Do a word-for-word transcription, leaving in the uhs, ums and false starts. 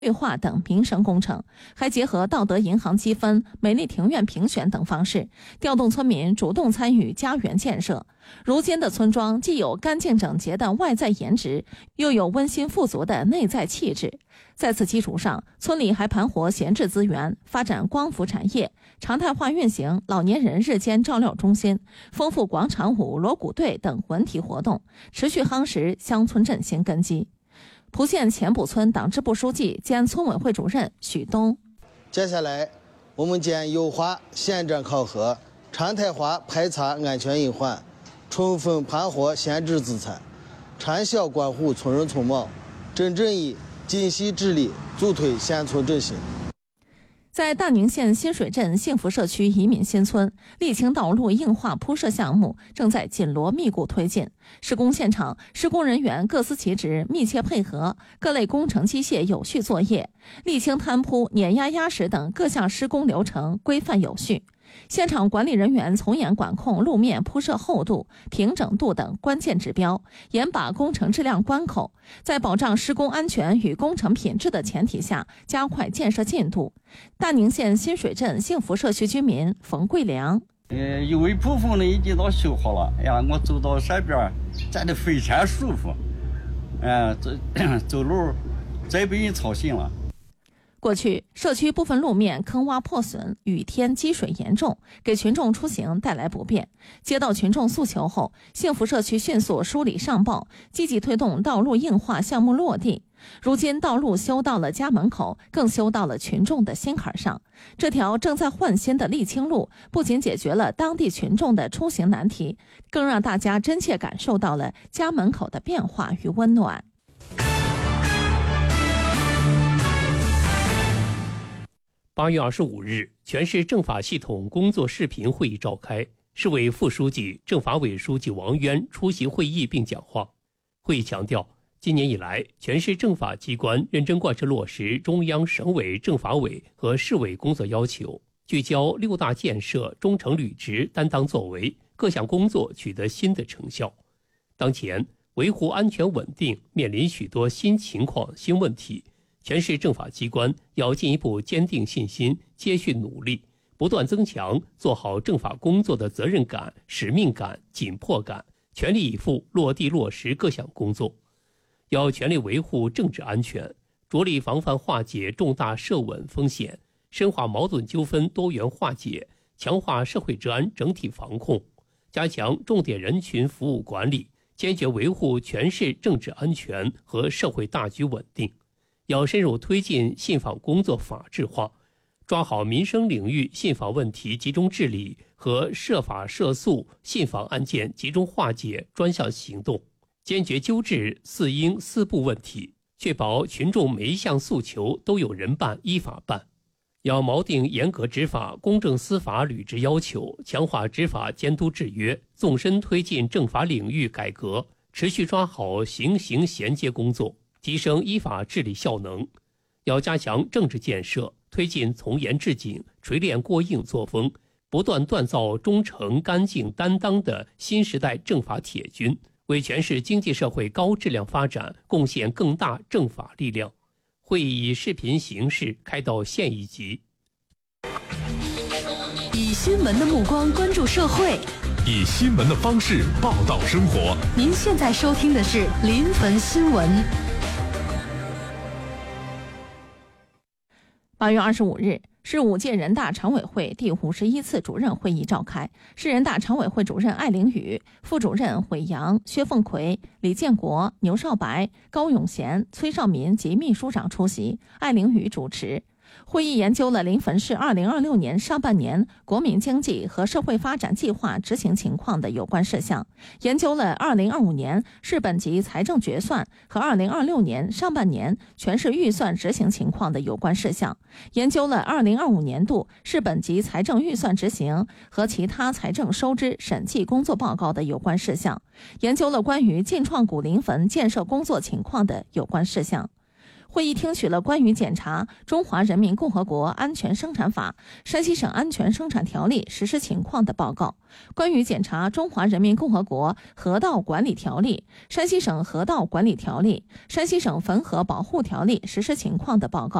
绿化等民生工程，还结合道德银行积分、美丽庭院评选等方式，调动村民主动参与家园建设。如今的村庄既有干净整洁的外在颜值，又有温馨富足的内在气质。在此基础上，村里还盘活闲置资源，发展光伏产业，常态化运行老年人日间照料中心，丰富广场舞、锣鼓队等文体活动，持续夯实乡村振兴根基。蒲县前埔村党支部书记兼村委会主任许东， 接下来我们将优化县政考核，常态化排查安全隐患，充分盘活闲置资产，长效关护村人村貌，真正以精细治理助推县村振兴。 在大宁县新水镇幸福社区移民新村，沥青道路硬化铺设项目正在紧锣密鼓推进。施工现场，施工人员各司其职，密切配合，各类工程机械有序作业，沥青摊铺、碾压压实等各项施工流程规范有序。现场管理人员从严管控路面铺设厚度、平整度等关键指标，严把工程质量关口，在保障施工安全与工程品质的前提下，加快建设进度。大宁县新水镇幸福社区居民冯桂良， 呃，因为部分呢已经到修好了，哎呀，我走到山边站得非常舒服，哎、呃，走走路再不用操心了。 过去，社区部分路面坑洼破损，雨天积水严重，给群众出行带来不便。接到群众诉求后，幸福社区迅速梳理上报，积极推动道路硬化项目落地。如今道路修到了家门口，更修到了群众的心坎上。这条正在换新的沥青路，不仅解决了当地群众的出行难题，更让大家真切感受到了家门口的变化与温暖。 八月二十五日，全市政法系统工作视频会议召开，市委副书记、政法委书记王渊出席会议并讲话。会议强调，今年以来，全市政法机关认真贯彻落实中央、省委政法委和市委工作要求，聚焦六大建设，忠诚履职，担当作为，各项工作取得新的成效。当前，维护安全稳定面临许多新情况、新问题。全市政法机关要进一步坚定信心，接续努力，不断增强做好政法工作的责任感、使命感、紧迫感，全力以赴落地落实各项工作。要全力维护政治安全，着力防范化解重大社稳风险，深化矛盾纠纷多元化解，强化社会治安整体防控，加强重点人群服务管理，坚决维护全市政治安全和社会大局稳定。要深入推进信访工作法治化，抓好民生领域信访问题集中治理和涉法涉诉信访案件集中化解专项行动，坚决纠治四应四不问题，确保群众每一项诉求都有人办依法办。要锚定严格执法、公正司法履职要求，强化执法监督制约，纵深推进政法领域改革，持续抓好刑刑衔接工作，提升依法治理效能。要加强政治建设，推进从严治警、锤炼过硬作风，不断锻造忠诚、干净、担当的新时代政法铁军，为全市经济社会高质量发展贡献更大政法力量。会议以视频形式开到县一级。 以新闻的目光关注社会， 以新闻的方式报道生活。 您现在收听的是临汾新闻。 八月二十五日，市五届人大常委会第五十一次主任会议召开，市人大常委会主任艾凌宇、副主任韦阳、薛凤奎、李建国、牛少白、高永贤、崔少民及秘书长出席，艾凌宇主持。会议研究了临汾市二零二六年上半年国民经济和社会发展计划执行情况的有关事项，研究了二零二五年市本级财政决算和二零二六年上半年全市预算执行情况的有关事项，研究了二零二五年度市本级财政预算执行和其他财政收支审计工作报告的有关事项，研究了关于晋创谷临汾建设工作情况的有关事项。 会议听取了关于检查《中华人民共和国安全生产法》、山西省安全生产条例实施情况的报告，关于检查《中华人民共和国河道管理条例》、山西省河道管理条例、山西省汾河保护条例实施情况的报告。